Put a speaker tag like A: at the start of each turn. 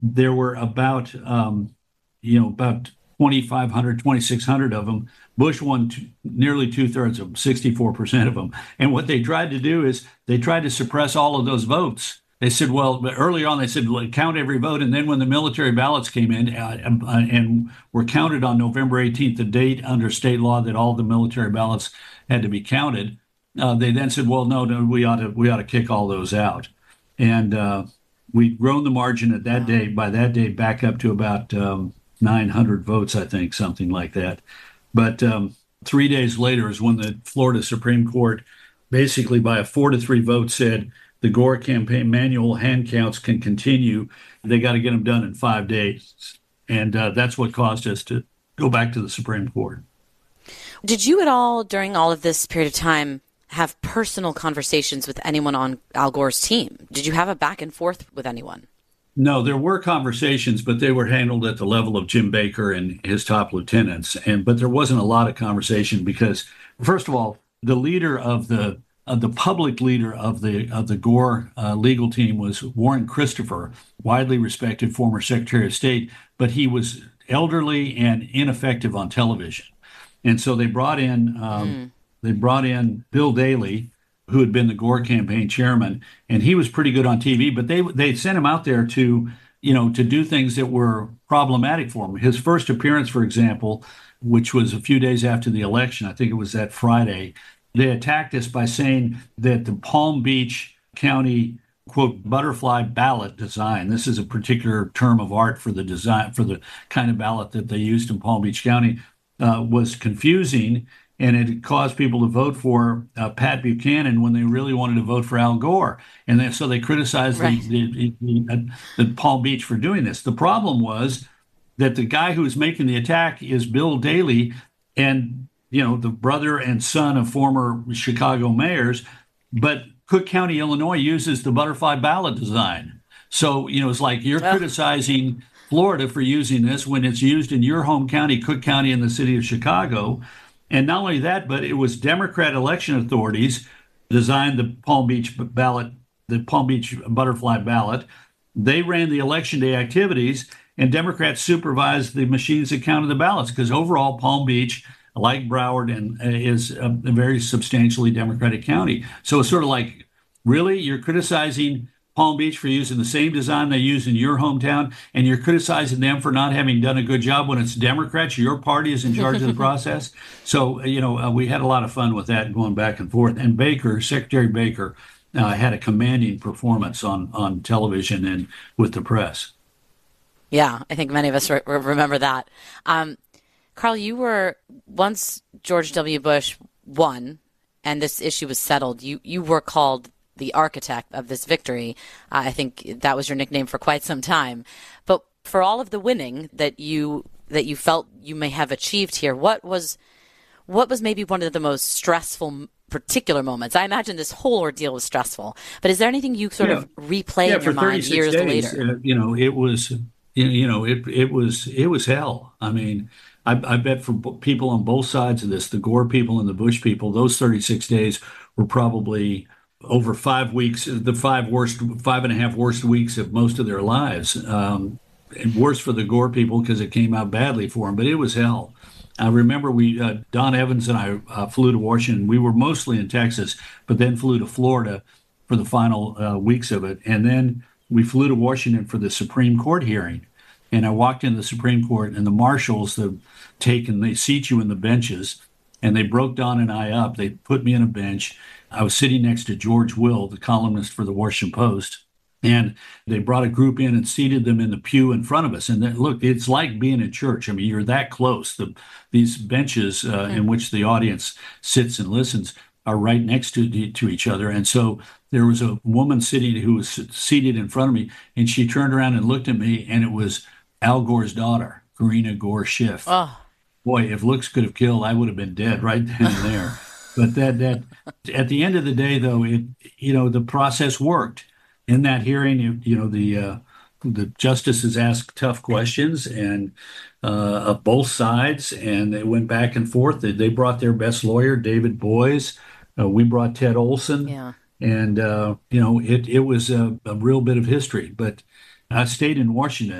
A: there were about 2,500, 2,600 of them. Bush won nearly two-thirds of them, 64% of them. And what they tried to do is they tried to suppress all of those votes. They said, well, but early on, they said, count every vote. And then when the military ballots came in and were counted on November 18th, the date under state law that all the military ballots had to be counted, they then said, well, no, we ought to kick all those out. And we'd grown the margin at that day, by that day, back up to about 900 votes, I think, something like that. But 3 days later is when the Florida Supreme Court, basically by a 4-3 vote, said the Gore campaign manual hand counts can continue. They got to get them done in 5 days. And that's what caused us to go back to the Supreme Court.
B: Did you at all, during all of this period of time, have personal conversations with anyone on Al Gore's team? Did you have a back and forth with anyone?
A: No, there were conversations, but they were handled at the level of Jim Baker and his top lieutenants. But there wasn't a lot of conversation because, first of all, the leader of the public leader of the Gore legal team was Warren Christopher, widely respected former Secretary of State, but he was elderly and ineffective on television, and so they brought in Bill Daley, who had been the Gore campaign chairman, and he was pretty good on TV, but they sent him out there to do things that were problematic for him. His first appearance, for example, which was a few days after the election, I think it was that Friday, they attacked us by saying that the Palm Beach County, quote, butterfly ballot design, this is a particular term of art for the design, for the kind of ballot that they used in Palm Beach County, was confusing, and it caused people to vote for Pat Buchanan when they really wanted to vote for Al Gore. And so they criticized the Palm Beach for doing this. The problem was that the guy who was making the attack is Bill Daley, and the brother and son of former Chicago mayors, but Cook County, Illinois uses the butterfly ballot design. So, it's like you're criticizing Florida for using this when it's used in your home county, Cook County, in the city of Chicago. And not only that, but it was Democrat election authorities designed the Palm Beach ballot, the Palm Beach butterfly ballot. They ran the election day activities, and Democrats supervised the machines that counted the ballots, because overall Palm Beach, like Broward, is a very substantially Democratic county. So it's sort of like, really, you're criticizing Palm Beach for using the same design they use in your hometown, and you're criticizing them for not having done a good job when it's Democrats, your party is in charge of the process. So, we had a lot of fun with that, going back and forth. And Secretary Baker, had a commanding performance on television and with the press.
B: Yeah, I think many of us remember that. Carl, you were, once George W. Bush won and this issue was settled, you were called the architect of this victory. I think that was your nickname for quite some time. But for all of the winning that you felt you may have achieved here, what was maybe one of the most stressful particular moments? I imagine this whole ordeal was stressful, but is there anything you sort of replay in your mind years
A: days,
B: later?
A: It was hell. I mean, I bet for people on both sides of this, the Gore people and the Bush people, those 36 days were probably over 5 weeks, the 5.5 worst weeks of most of their lives. And worse for the Gore people because it came out badly for them, but it was hell. I remember Don Evans and I flew to Washington. We were mostly in Texas, but then flew to Florida for the final weeks of it. And then we flew to Washington for the Supreme Court hearing. And I walked in the Supreme Court, and the marshals they seat you in the benches, and they broke Don and I up. They put me in a bench. I was sitting next to George Will, the columnist for the Washington Post, and they brought a group in and seated them in the pew in front of us. And then, look, it's like being in church. I mean, you're that close. These benches in which the audience sits and listens are right next to each other. And so there was a woman who was seated in front of me, and she turned around and looked at me, and it was Al Gore's daughter, Karina Gore Schiff.
B: Oh.
A: Boy, if looks could have killed, I would have been dead right then and there. But that at the end of the day, though, the process worked. In that hearing, the justices asked tough questions and of both sides, and they went back and forth. They brought their best lawyer, David Boies. We brought Ted Olson.
B: Yeah.
A: And, it was a real bit of history. But I stayed in Washington